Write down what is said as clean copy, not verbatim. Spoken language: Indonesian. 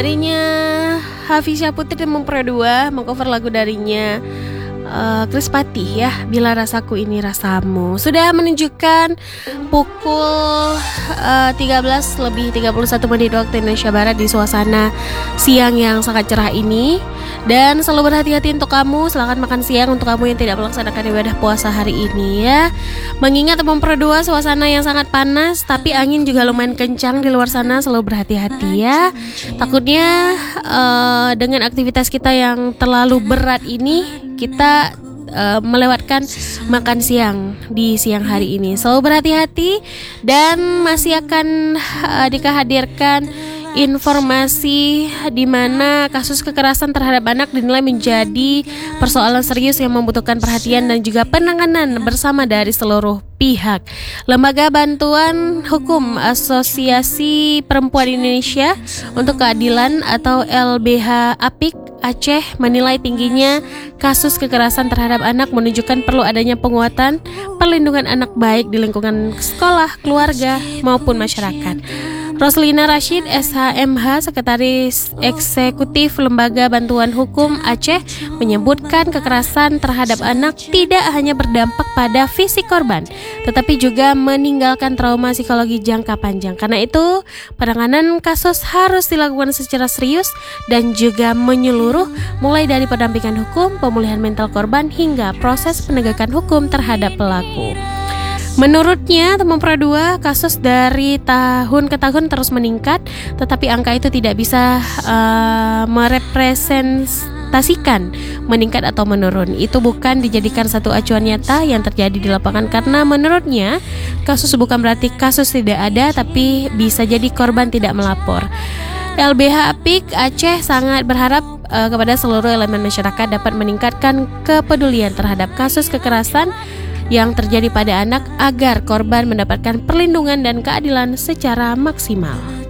Darinya Hafisya Putri dan Mempro 2 mengcover lagu darinya Chris Patih ya, Bila Rasaku Ini Rasamu. Sudah menunjukkan pukul 13:31 waktu Indonesia Barat di suasana siang yang sangat cerah ini. Dan selalu berhati-hati untuk kamu, silakan makan siang untuk kamu yang tidak melaksanakan ibadah puasa hari ini ya. Mengingat Mempro 2 suasana yang sangat panas, tapi angin juga lumayan kencang di luar sana, selalu berhati-hati ya. Takutnya dengan aktivitas kita yang terlalu berat ini, kita melewatkan makan siang di siang hari ini. Selalu berhati-hati, dan masih akan dikehadirkan informasi di mana kasus kekerasan terhadap anak dinilai menjadi persoalan serius yang membutuhkan perhatian dan juga penanganan bersama dari seluruh pihak. Lembaga Bantuan Hukum Asosiasi Perempuan Indonesia untuk Keadilan atau LBH APIK Aceh menilai tingginya kasus kekerasan terhadap anak menunjukkan perlu adanya penguatan perlindungan anak baik di lingkungan sekolah, keluarga maupun masyarakat. Roslina Rashid, SHMH, Sekretaris Eksekutif Lembaga Bantuan Hukum Aceh, menyebutkan kekerasan terhadap anak tidak hanya berdampak pada fisik korban, tetapi juga meninggalkan trauma psikologi jangka panjang. Karena itu, penanganan kasus harus dilakukan secara serius dan juga menyeluruh, mulai dari pendampingan hukum, pemulihan mental korban, hingga proses penegakan hukum terhadap pelaku. Menurutnya, Mempro 2 kasus dari tahun ke tahun terus meningkat, tetapi angka itu tidak bisa merepresentasikan meningkat atau menurun. Itu bukan dijadikan satu acuan nyata yang terjadi di lapangan, karena menurutnya kasus bukan berarti kasus tidak ada, tapi bisa jadi korban tidak melapor. LBH APIK Aceh sangat berharap kepada seluruh elemen masyarakat dapat meningkatkan kepedulian terhadap kasus kekerasan yang terjadi pada anak agar korban mendapatkan perlindungan dan keadilan secara maksimal.